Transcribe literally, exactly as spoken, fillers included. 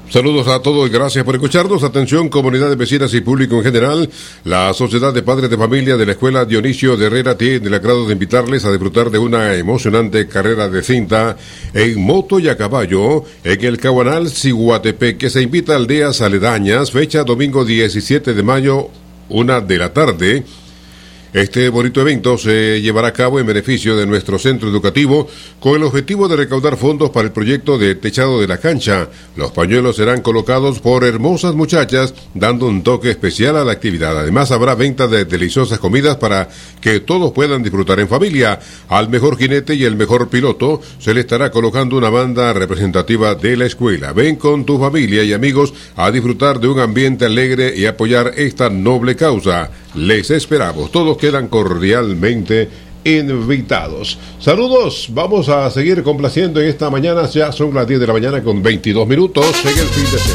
Saludos a todos y gracias por escucharnos. Atención, comunidades vecinas y público en general. La Sociedad de Padres de Familia de la Escuela Dionisio de Herrera tiene el agrado de invitarles a disfrutar de una emocionante carrera de cinta en moto y a caballo en el Caguanal Ciguatepec, que se invita a aldeas aledañas. Fecha domingo diecisiete de mayo, una de la tarde. Este bonito evento se llevará a cabo en beneficio de nuestro centro educativo con el objetivo de recaudar fondos para el proyecto de techado de la cancha. Los pañuelos serán colocados por hermosas muchachas, dando un toque especial a la actividad. Además, habrá venta de deliciosas comidas para que todos puedan disfrutar en familia. Al mejor jinete y el mejor piloto se le estará colocando una banda representativa de la escuela. Ven con tu familia y amigos a disfrutar de un ambiente alegre y apoyar esta noble causa. Les esperamos. Todos quedan cordialmente invitados. Saludos. Vamos a seguir complaciendo en esta mañana. Ya son las diez de la mañana con veintidós minutos en el fin de semana.